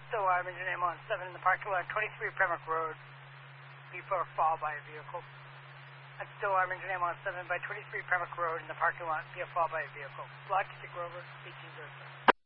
Still Arm Engine name on 7 in the parking lot, 23 Pembroke Road, before a fall by a vehicle. That's still Arm Engine name on 7 by 23 Pembroke Road in the parking lot, via fall by a vehicle. Block to Grover, 1807.